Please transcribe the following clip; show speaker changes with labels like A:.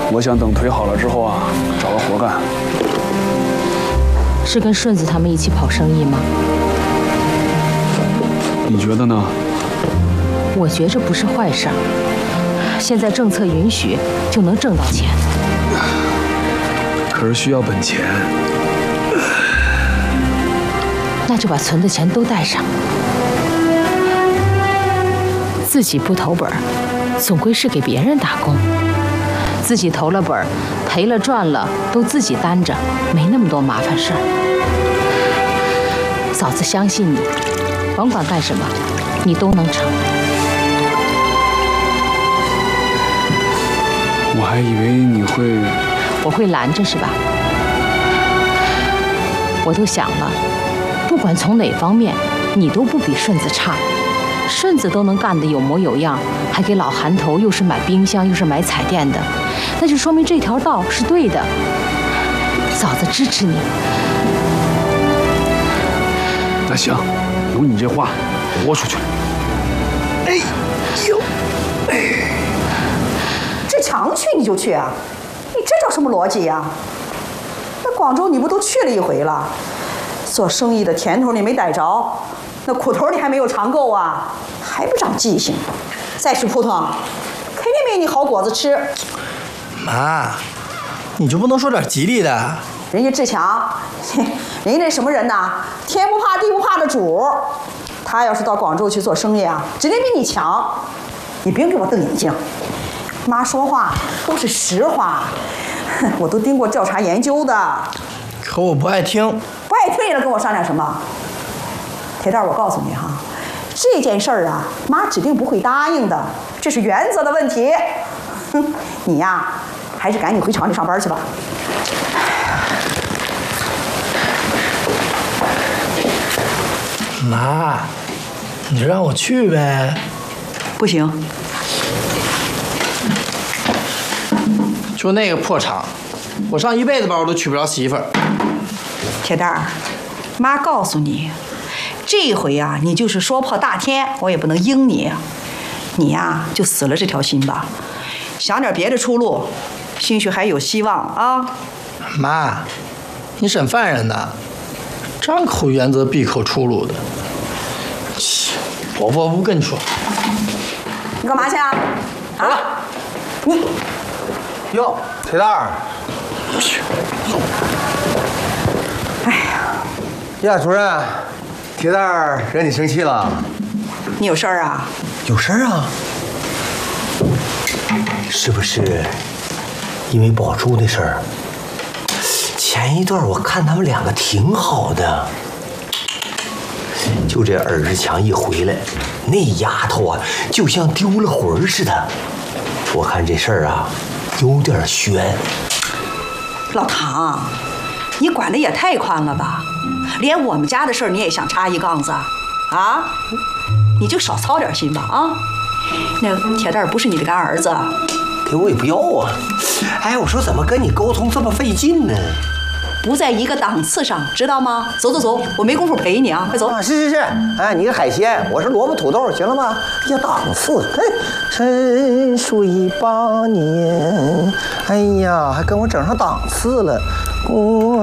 A: 我想等腿好了之后啊，找个活干。
B: 是跟顺子他们一起跑生意吗？
A: 你觉得呢？
B: 我觉着不是坏事儿。现在政策允许，就能挣到钱。
A: 可是需要本钱。
B: 那就把存的钱都带上，自己不投本，总归是给别人打工。自己投了本，赔了赚了都自己担着，没那么多麻烦事儿。嫂子相信你，甭管干什么，你都能成。
A: 我还以为你会……
B: 我会拦着是吧？我都想了，不管从哪方面，你都不比顺子差。顺子都能干得有模有样，还给老韩头又是买冰箱又是买彩电的，那就说明这条道是对的。嫂子支持你。
A: 那行，有你这话，我豁出去。哎呦，
C: 哎，志强去你就去啊？你这叫什么逻辑呀？那广州你不都去了一回了？做生意的甜头你没逮着，那苦头你还没有尝够啊？还不长记性？再吃扑腾，肯定没你好果子吃。
D: 妈，你就不能说点吉利的？
C: 人家志强，人家那什么人呐，天不怕地不怕的主。他要是到广州去做生意啊，指定比你强。你别给我瞪眼睛。妈说话都是实话，我都经过调查研究的。
D: 可我不爱听。
C: 不爱听也能跟我商量什么？铁蛋，我告诉你哈，这件事儿啊，妈指定不会答应的，这是原则的问题。哼，你呀，还是赶紧回厂里上班去吧。
D: 妈，你就让我去呗。
C: 不行。
D: 就那个破厂，我上一辈子班我都娶不着媳妇儿。
C: 铁蛋儿，妈告诉你，这回啊，你就是说破大天，我也不能应你。你呀，就死了这条心吧，想点别的出路，兴许还有希望啊。
D: 妈，你审犯人呢，张口原则闭口出路的。我不跟你说。
C: 你干嘛去啊？啊？你。
E: 哟，铁蛋儿。
C: 哎呀，
E: 呀，主任，铁蛋儿惹你生气了？
C: 你有事儿啊？
E: 有事儿啊？是不是因为宝珠的事儿？前一段我看他们两个挺好的，就这尔志强一回来，那丫头啊，就像丢了魂似的。我看这事儿啊，有点悬。
C: 老唐，你管的也太宽了吧？连我们家的事儿你也想插一杠子啊？你就少操点心吧啊！那个铁蛋儿不是你的干儿子，
E: 给我也不要啊！哎，我说怎么跟你沟通这么费劲呢？
C: 不在一个档次上，知道吗？走走走，我没工夫陪你啊，快走！
E: 啊，是，哎，你是海鲜，我是萝卜土豆，行了吗？这叫档次。嘿，沉睡8年，哎呀，还跟我整上档次了，